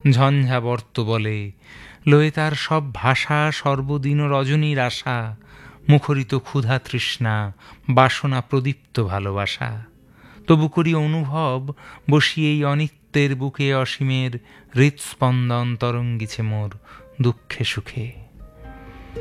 ঝঞ্ঝাবর্ত বলে, লয়ে তার সব ভাষা সর্বদিন রজনীর আশা, মুখরিত ক্ষুধা তৃষ্ণা, বাসনা প্রদীপ্ত ভালোবাসা। তবু করি অনুভব, বসি এই অনিত্যের বুকে অসীমের হৃৎস্পন্দন তরঙ্গিছে মোর দুঃখে সুখে।